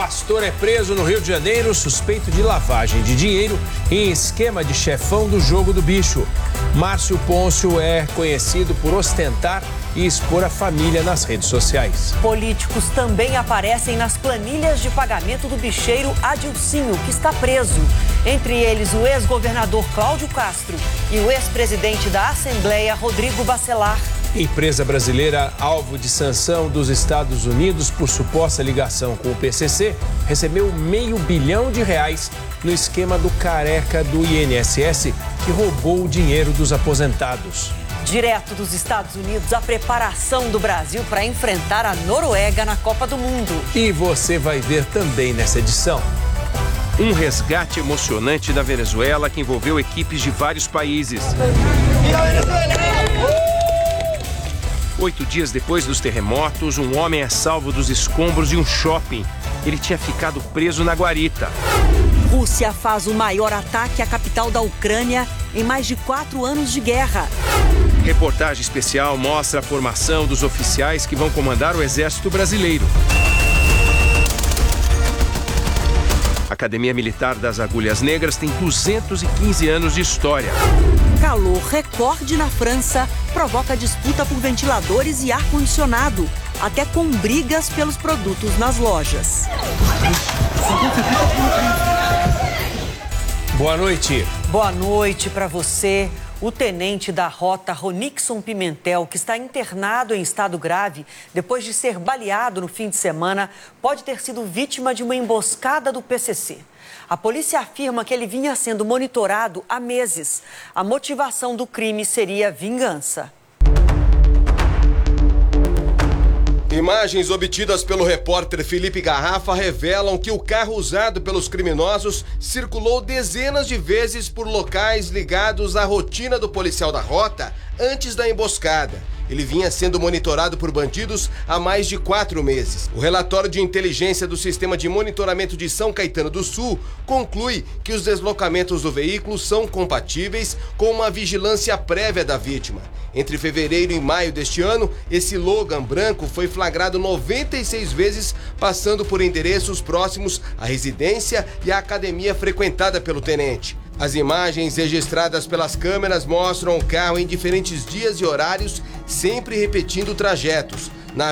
Pastor é preso no Rio de Janeiro, suspeito de lavagem de dinheiro em esquema de chefão do jogo do bicho. Márcio Pôncio é conhecido por ostentar e expor a família nas redes sociais. Políticos também aparecem nas planilhas de pagamento do bicheiro Adilcinho, que está preso. Entre eles, o ex-governador Cláudio Castro e o ex-presidente da Assembleia, Rodrigo Bacelar. Empresa brasileira alvo de sanção dos Estados Unidos por suposta ligação com o PCC recebeu R$500 bilhão no esquema do careca do INSS, que roubou o dinheiro dos aposentados. Direto dos Estados Unidos, a preparação do Brasil para enfrentar a Noruega na Copa do Mundo. E você vai ver também nessa edição. Um resgate emocionante da Venezuela que envolveu equipes de vários países. 8 dias depois dos terremotos, um homem é salvo dos escombros de um shopping. Ele tinha ficado preso na guarita. Rússia faz o maior ataque à capital da Ucrânia em mais de 4 anos de guerra. Reportagem especial mostra a formação dos oficiais que vão comandar o Exército Brasileiro. A Academia Militar das Agulhas Negras tem 215 anos de história. Calor recorde na França provoca disputa por ventiladores e ar-condicionado, até com brigas pelos produtos nas lojas. Boa noite. Boa noite para você. O tenente da rota, Ronixon Pimentel, que está internado em estado grave depois de ser baleado no fim de semana, pode ter sido vítima de uma emboscada do PCC. A polícia afirma que ele vinha sendo monitorado há meses. A motivação do crime seria vingança. Imagens obtidas pelo repórter Felipe Garrafa revelam que o carro usado pelos criminosos circulou dezenas de vezes por locais ligados à rotina do policial da rota antes da emboscada. Ele vinha sendo monitorado por bandidos há mais de 4 meses. O relatório de inteligência do Sistema de Monitoramento de São Caetano do Sul conclui que os deslocamentos do veículo são compatíveis com uma vigilância prévia da vítima. Entre fevereiro e maio deste ano, esse Logan branco foi flagrado 96 vezes, passando por endereços próximos à residência e à academia frequentada pelo tenente. As imagens registradas pelas câmeras mostram o carro em diferentes dias e horários, sempre repetindo trajetos.